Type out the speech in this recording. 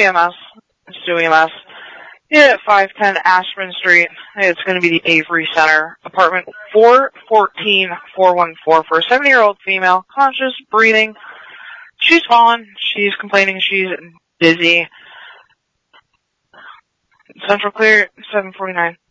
EMS. It's 2 EMS. Yeah, at 510 Ashburn Street. It's going to be the Avery Center, apartment 414414 for a 70-year-old female, conscious, breathing. She's fallen. She's complaining she's dizzy. Central clear, 749.